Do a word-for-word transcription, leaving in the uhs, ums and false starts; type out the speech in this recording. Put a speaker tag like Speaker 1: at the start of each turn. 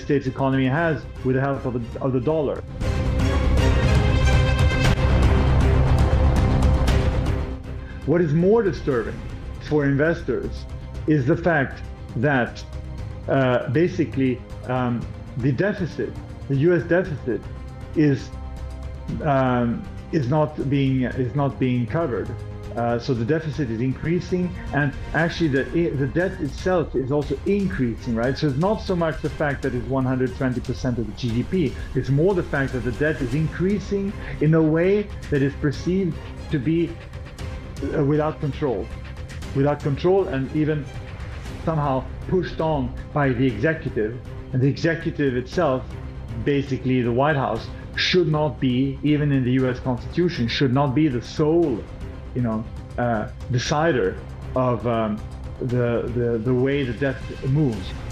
Speaker 1: States economy has with the help of the, of the dollar. What is more disturbing for investors is the fact that uh, basically um, the deficit, the U S deficit, is um, is not being is not being covered. Uh, so the deficit is increasing, and actually the the debt itself is also increasing, right? So it's not so much the fact that it's one hundred twenty percent of the G D P, it's more the fact that the debt is increasing in a way that is perceived to be uh, without control, without control and even somehow pushed on by the executive. And the executive itself, basically the White House, should not be, even in the U S Constitution, should not be the sole you know, uh, decider of um, the, the, the way the debt moves.